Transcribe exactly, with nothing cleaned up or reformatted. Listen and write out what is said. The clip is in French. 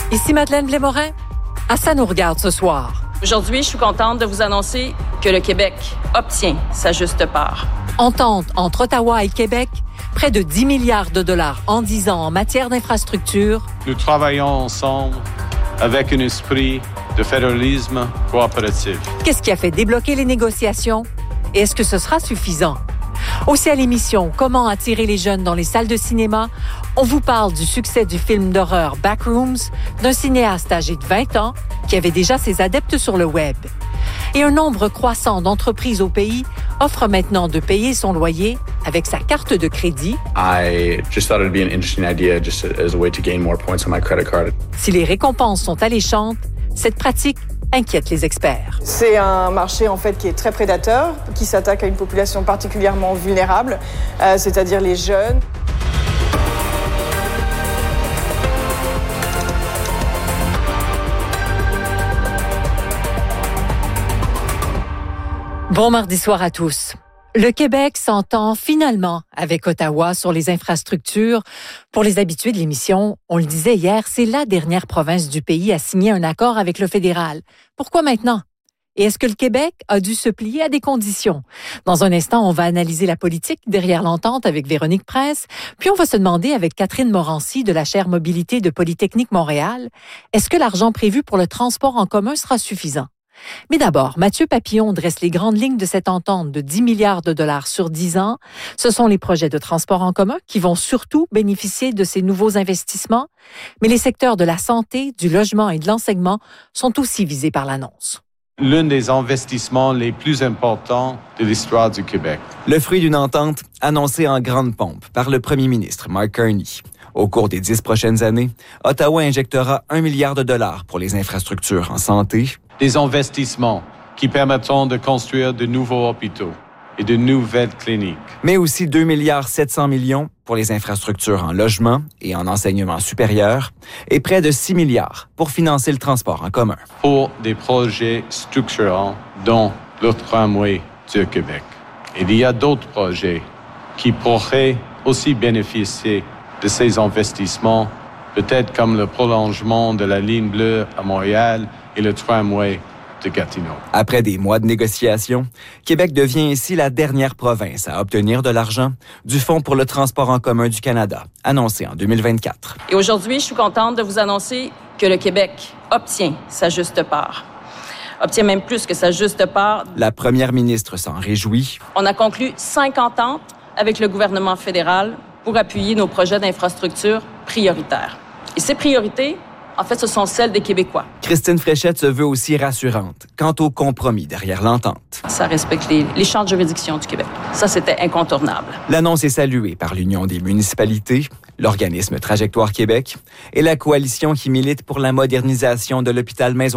Ici Madeleine Blais-Morin. À ça nous regarde ce soir. Aujourd'hui, je suis contente de vous annoncer que le Québec obtient sa juste part. Entente entre Ottawa et Québec, près de dix milliards de dollars en dix ans en matière d'infrastructure. Nous travaillons ensemble avec un esprit de fédéralisme coopératif. Qu'est-ce qui a fait débloquer les négociations? Et est-ce que ce sera suffisant? Aussi à l'émission « Comment attirer les jeunes dans les salles de cinéma », on vous parle du succès du film d'horreur Backrooms, d'un cinéaste âgé de vingt ans qui avait déjà ses adeptes sur le web. Et un nombre croissant d'entreprises au pays offre maintenant de payer son loyer avec sa carte de crédit. I just thought it'd be an interesting idea just as a way to gain more points on my credit card. Si les récompenses sont alléchantes, cette pratique inquiète les experts. C'est un marché en fait qui est très prédateur, qui s'attaque à une population particulièrement vulnérable, euh, c'est-à-dire les jeunes. Bon mardi soir à tous. Le Québec s'entend finalement avec Ottawa sur les infrastructures. Pour les habitués de l'émission, on le disait hier, c'est la dernière province du pays à signer un accord avec le fédéral. Pourquoi maintenant? Et est-ce que le Québec a dû se plier à des conditions? Dans un instant, on va analyser la politique derrière l'entente avec Véronique Prince. Puis on va se demander avec Catherine Morancy de la chaire mobilité de Polytechnique Montréal, est-ce que l'argent prévu pour le transport en commun sera suffisant? Mais d'abord, Mathieu Papillon dresse les grandes lignes de cette entente de dix milliards de dollars sur dix ans. Ce sont les projets de transport en commun qui vont surtout bénéficier de ces nouveaux investissements, mais les secteurs de la santé, du logement et de l'enseignement sont aussi visés par l'annonce. L'un des investissements les plus importants de l'histoire du Québec. Le fruit d'une entente annoncée en grande pompe par le premier ministre Mark Carney. Au cours des dix prochaines années, Ottawa injectera un milliard de dollars pour les infrastructures en santé. Des investissements qui permettront de construire de nouveaux hôpitaux et de nouvelles cliniques. Mais aussi deux milliards sept cents millions pour les infrastructures en logement et en enseignement supérieur et près de six milliards pour financer le transport en commun. Pour des projets structurants dont le tramway du Québec. Il y a d'autres projets qui pourraient aussi bénéficier de ces investissements, peut-être comme le prolongement de la ligne bleue à Montréal et le tramway de Gatineau. Après des mois de négociations, Québec devient ainsi la dernière province à obtenir de l'argent du Fonds pour le transport en commun du Canada, annoncé en deux mille vingt-quatre. Et aujourd'hui, je suis contente de vous annoncer que le Québec obtient sa juste part. Obtient même plus que sa juste part. La première ministre s'en réjouit. On a conclu cinq ententes avec le gouvernement fédéral pour appuyer nos projets d'infrastructures prioritaires. Et ces priorités, en fait, ce sont celles des Québécois. Christine Fréchette se veut aussi rassurante quant au compromis derrière l'entente. Ça respecte les, les champs de juridiction du Québec. Ça, c'était incontournable. L'annonce est saluée par l'Union des municipalités, l'organisme Trajectoire Québec et la coalition qui milite pour la modernisation de l'hôpital Maison